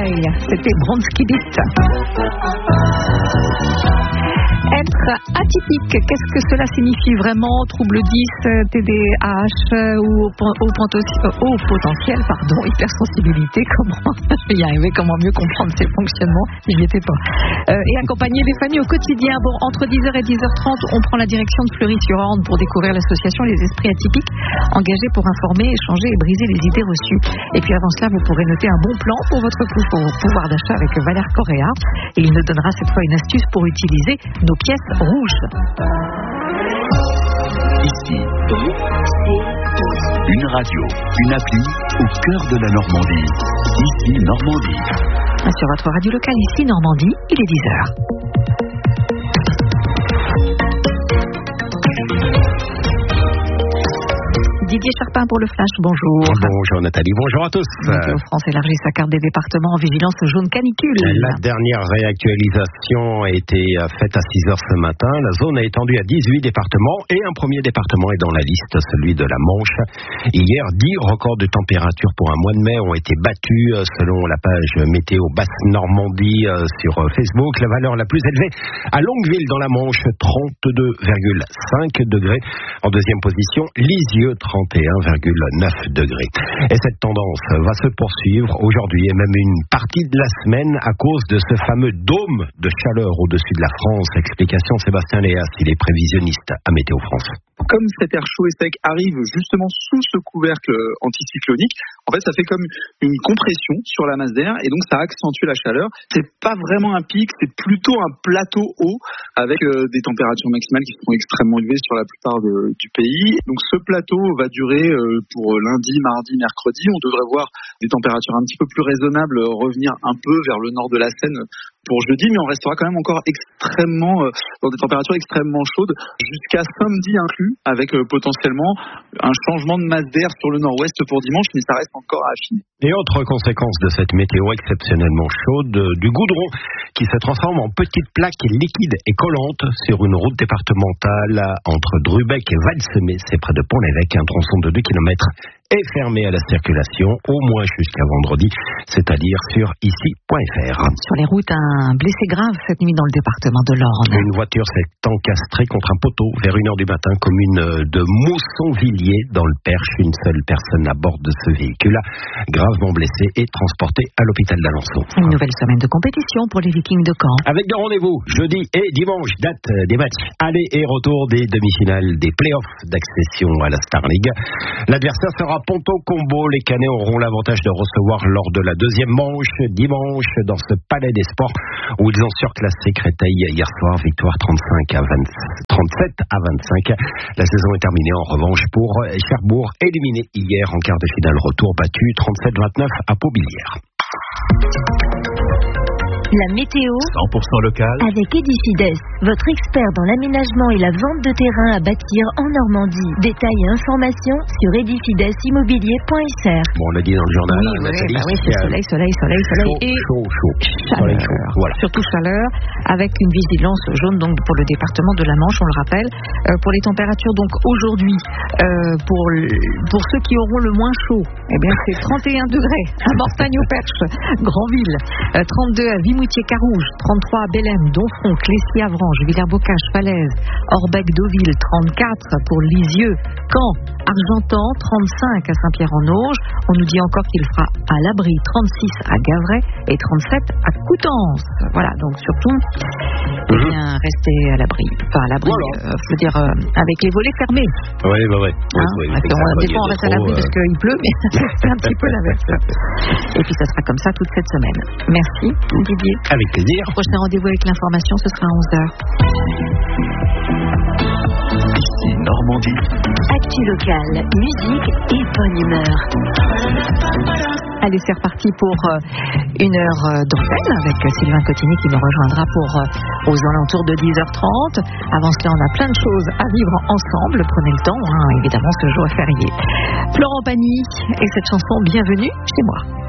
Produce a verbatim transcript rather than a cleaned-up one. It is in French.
soleil. C'était Bronski Beat. Être atypique, qu'est-ce que cela signifie vraiment? Trouble dix, T D A H ou au, au potentiel, pardon, hypersensibilité, comment je vais y arriver, comment mieux comprendre ces fonctionnements, j'y étais pas. Euh, et accompagner les familles au quotidien. Bon, entre dix heures et dix heures trente, on prend la direction de Fleury-sur-Orne pour découvrir l'association Les Esprits Atypiques, engagée pour informer, échanger et briser les idées reçues. Et puis avant cela, vous pourrez noter un bon plan pour votre pouvoir d'achat avec Valère Correa. Et il nous donnera cette fois une astuce pour utiliser nos pièces rouges. Ici, une radio, une appli au cœur de la Normandie. Ici, Normandie. Sur votre radio locale, ici, Normandie, il est dix heures. Didier Charpin pour le Flash, bonjour. Bonjour Nathalie, bonjour à tous. Météo France élargit sa carte des départements en vigilance jaune canicule. La dernière réactualisation a été faite à six heures ce matin. La zone a étendu à dix-huit départements et un premier département est dans la liste, celui de la Manche. Hier, dix records de température pour un mois de mai ont été battus selon la page météo Basse Normandie sur Facebook. La valeur la plus élevée à Longueville dans la Manche, trente-deux virgule cinq degrés. En deuxième position, Lisieux, trente et un virgule neuf degrés. Et cette tendance va se poursuivre aujourd'hui et même une partie de la semaine à cause de ce fameux dôme de chaleur au-dessus de la France. Explication Sébastien Léas, il est prévisionniste à Météo France. Comme cet air chaud et sec arrive justement sous ce couvercle anticyclonique, en fait, ça fait comme une compression sur la masse d'air et donc ça accentue la chaleur. C'est pas vraiment un pic, c'est plutôt un plateau haut avec euh, des températures maximales qui sont extrêmement élevées sur la plupart de, du pays. Donc ce plateau va durer euh, pour lundi, mardi, mercredi. On devrait voir des températures un petit peu plus raisonnables revenir un peu vers le nord de la Seine pour jeudi, mais on restera quand même encore extrêmement euh, dans des températures extrêmement chaudes jusqu'à samedi inclus, avec euh, potentiellement un changement de masse d'air sur le nord-ouest pour dimanche, mais ça reste encore à affiner. Et autre conséquence de cette météo exceptionnellement chaude, euh, du goudron qui se transforme en petites plaques liquides et collantes sur une route départementale entre Drubeck et Valsemé, c'est près de Pont-l'Évêque, un tronçon de deux kilomètres est fermé à la circulation au moins jusqu'à vendredi, c'est-à-dire sur ici point f r. Sur les routes, un blessé grave cette nuit dans le département de l'Orne. Une voiture s'est encastrée contre un poteau vers une heure du matin, commune de Maussonvilliers dans le Perche. Une seule personne à bord de ce véhicule, gravement blessée et transportée à l'hôpital d'Alençon. Une nouvelle semaine de compétition pour les Vikings de Caen. Avec des rendez-vous jeudi et dimanche, date des matchs aller et retour des demi-finales des playoffs d'accession à la Star League. L'adversaire sera Ponto Combo. Les Canets auront l'avantage de recevoir lors de la deuxième manche dimanche dans ce palais des sports où ils ont surclassé Créteil hier soir, victoire trente-cinq à vingt, trente-sept à vingt-cinq. La saison est terminée en revanche pour Cherbourg, éliminé hier en quart de finale retour, battu trente-sept vingt-neuf à Paubilière. La météo cent pour cent local avec Edifides, votre expert dans l'aménagement et la vente de terrain à bâtir en Normandie. Détails et informations sur edifides immobilier point f r. Bon, on l'a dit dans le journal, oui, hein, oui, Nathalie, bah oui, c'est soleil, soleil, soleil, soleil chaud, et chaud, chaud, chaleur. soleil chaud. Voilà. Surtout chaleur, avec une vigilance jaune donc pour le département de la Manche, on le rappelle. Euh, pour les températures donc aujourd'hui, euh, pour l- pour ceux qui auront le moins chaud, eh bien c'est trente et un degrés à Mortagne-au-Perche, Granville, euh, trente-deux à Vimoutier-Carouge, trente-trois à Bélem, Donfront, Clécy-Avranches, Villers-Bocage, Falaise, Orbec-Deauville, trente-quatre pour Lisieux, Caen, Argentan, trente-cinq à Saint-Pierre-en-Auge. On nous dit encore qu'il fera à l'abri trente-six à Gavray et trente-sept à Coutances. Voilà, donc surtout, eh bien, restez à l'abri. Enfin, à l'abri, Voilà. euh, je veux dire, euh, avec les volets fermés. Oui, bah ouais. Hein, oui, parce qu'on, des fois, on reste à l'abri parce qu'il pleut, mais c'est un petit peu l'inverse. Et puis, ça sera comme ça toute cette semaine. Merci, Didier. Avec plaisir. Prochain rendez-vous avec l'information, ce sera à onze heures. Ici Normandie. Actu locale, musique et bonne humeur. Allez, c'est reparti pour euh, une heure euh, d'antenne avec Sylvain Cotigny qui me rejoindra pour euh, aux alentours de dix heures trente. Avant cela, on a plein de choses à vivre ensemble. Prenez le temps, hein, évidemment, ce jour férié. Florent Pagny et cette chanson Bienvenue chez moi.